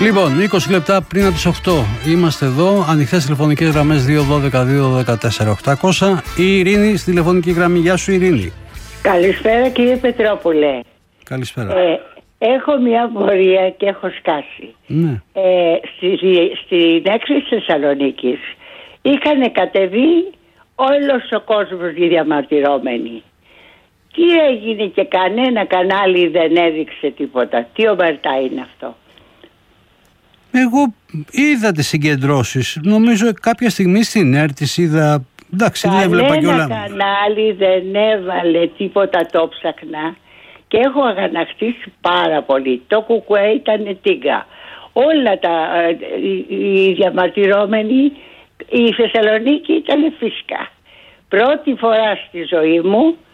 Λοιπόν, 20 λεπτά πριν από τις 8 είμαστε εδώ. Ανοιχτές τηλεφωνικές γραμμές 212-214-800. Η Ειρήνη στη τηλεφωνική γραμμή. Γεια σου, Ειρήνη. Καλησπέρα, κύριε Πετρόπουλε. Καλησπέρα. Έχω μια πορεία και έχω σκάσει. Ναι. Στην έκρηξη της Θεσσαλονίκης είχαν κατεβεί όλος ο κόσμος οι διαμαρτυρόμενοι. Τι έγινε και κανένα κανάλι δεν έδειξε τίποτα. Τι ομαρτά είναι αυτό? Εγώ είδα τις συγκεντρώσεις. Νομίζω κάποια στιγμή στην ΕΡΤ είδα. Εντάξει, δεν έβλεπα κιόλα. Κανένα κανάλι δεν έβαλε τίποτα, το ψαχνά. Και έχω αγανακτήσει πάρα πολύ. Το ΚΚΕ ήταν τίγκα. Όλα οι διαμαρτυρόμενοι, η Θεσσαλονίκη ήταν φυσικά. Πρώτη φορά στη ζωή μου